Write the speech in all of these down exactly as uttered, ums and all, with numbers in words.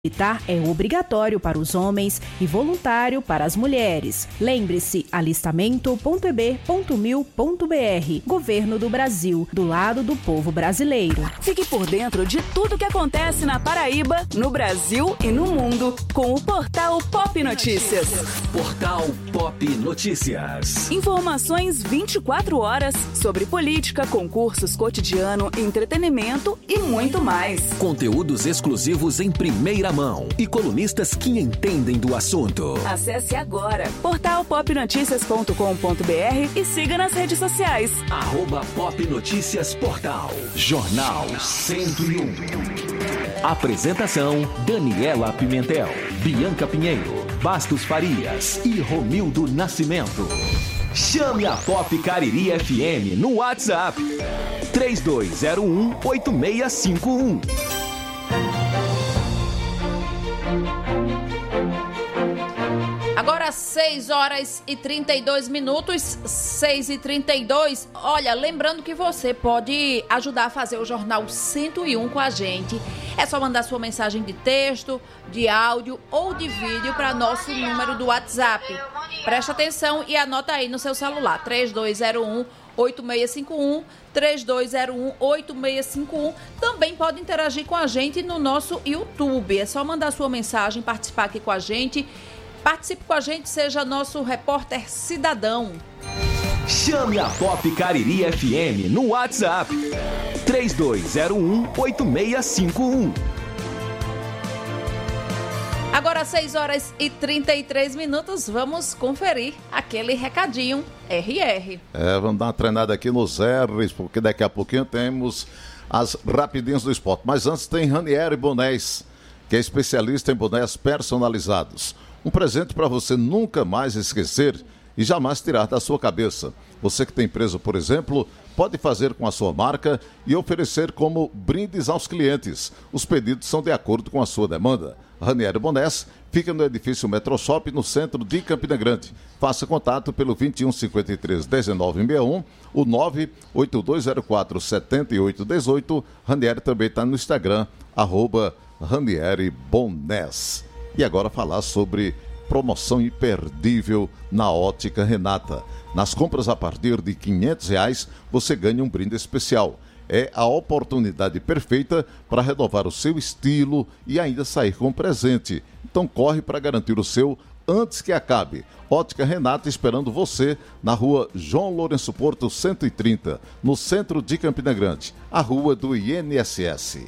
Militar é obrigatório para os homens e voluntário para as mulheres. Lembre-se, alistamento ponto e b ponto mil ponto b r. Governo do Brasil, do lado do povo brasileiro. Fique por dentro de tudo que acontece na Paraíba, no Brasil e no mundo com o Portal Pop Notícias. Portal Pop Notícias. Informações vinte e quatro horas sobre política, concursos, cotidiano, entretenimento e muito mais. Conteúdos exclusivos em primeira mão e colunistas que entendem do assunto. Acesse agora portal pop notícias ponto com ponto b r e siga nas redes sociais. Arroba Pop Notícias Portal. Jornal cento e um. Apresentação: Daniela Pimentel, Bianca Pinheiro, Bastos Farias e Romildo Nascimento. Chame a Pop Cariri F M no WhatsApp três dois zero um, oito seis cinco um. Agora seis horas e trinta e dois minutos, seis e trinta e dois. Olha, lembrando que você pode ajudar a fazer o Jornal cento e um com a gente. É só mandar sua mensagem de texto, de áudio ou de vídeo para nosso número do WhatsApp. Presta atenção e anota aí no seu celular, três dois zero um, oito seis cinco um, três dois zero um, oito seis cinco um. Também pode interagir com a gente no nosso YouTube. É só mandar sua mensagem, participar aqui com a gente. Participe com a gente, seja nosso repórter cidadão. Chame a Pop Cariri F M no WhatsApp três dois zero um, oito seis cinco um. Agora seis horas e trinta e três minutos, vamos conferir aquele recadinho R R. É, vamos dar uma treinada aqui nos R's, porque daqui a pouquinho temos as rapidinhas do esporte. Mas antes tem Ranieri Bonés, que é especialista em bonés personalizados. Um presente para você nunca mais esquecer e jamais tirar da sua cabeça. Você que tem empresa, por exemplo, pode fazer com a sua marca e oferecer como brindes aos clientes. Os pedidos são de acordo com a sua demanda. Ranieri Bonés fica no edifício Metroshop, no centro de Campina Grande. Faça contato pelo vinte e um, cinquenta e três, dezenove sessenta e um, o nove oito dois zero quatro, sete oito um oito. Ranieri também está no Instagram, arroba Ranieri Bonés. E agora falar sobre promoção imperdível na Ótica Renata. Nas compras a partir de quinhentos reais, você ganha um brinde especial. É a oportunidade perfeita para renovar o seu estilo e ainda sair com presente. Então corre para garantir o seu antes que acabe. Ótica Renata esperando você na rua João Lourenço Porto cento e trinta, no centro de Campina Grande, a rua do I N S S.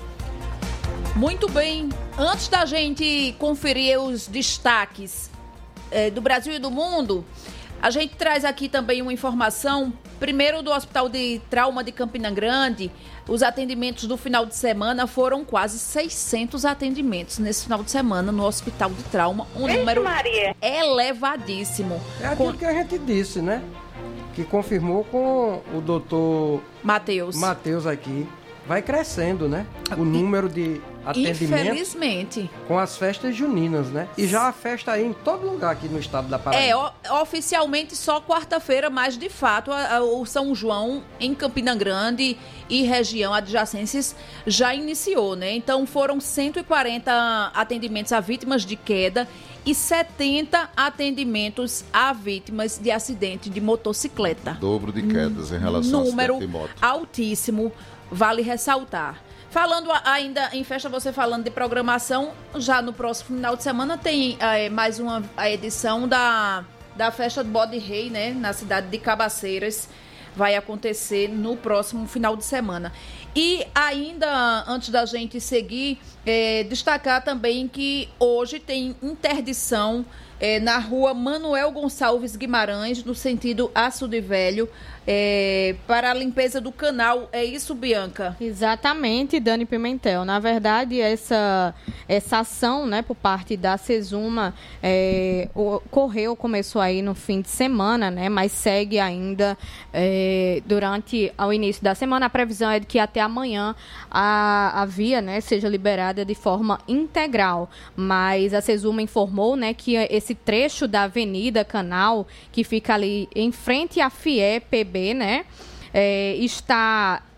Muito bem, antes da gente conferir os destaques eh, do Brasil e do mundo, a gente traz aqui também uma informação, primeiro do Hospital de Trauma de Campina Grande. Os atendimentos do final de semana foram quase seiscentos atendimentos nesse final de semana no Hospital de Trauma, um Beijo, número Maria. elevadíssimo. É aquilo com... que a gente disse, né? Que confirmou com o doutor Matheus. Matheus aqui. Vai crescendo, né? O número de atendimentos. Infelizmente. Com as festas juninas, né? E já a festa aí em todo lugar aqui no estado da Paraíba. É, o, oficialmente só quarta-feira, mas de fato a, a, o São João em Campina Grande e região adjacentes já iniciou, né? Então foram cento e quarenta atendimentos a vítimas de queda e setenta atendimentos a vítimas de acidente de motocicleta. Dobro de quedas em relação Número a acidente de moto. altíssimo. Vale ressaltar. Falando ainda em festa, você falando de programação, já no próximo final de semana tem é, mais uma a edição da, da festa do Bode Rei, né? Na cidade de Cabaceiras. Vai acontecer no próximo final de semana. E ainda, antes da gente seguir, é, destacar também que hoje tem interdição é, na rua Manuel Gonçalves Guimarães, no sentido Açude Velho, é, para a limpeza do canal. É isso, Bianca? Exatamente, Dani Pimentel. Na verdade, essa, essa ação, né, por parte da Sesuma é, ocorreu, começou aí no fim de semana, né, mas segue ainda é, durante ao início da semana. A previsão é de que até amanhã a, a via, né, seja liberada de forma integral. Mas a Sesuma informou, né, que esse trecho da Avenida Canal, que fica ali em frente à F I E P B, né, é, está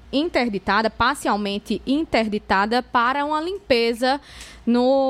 interditada, parcialmente interditada, para uma limpeza no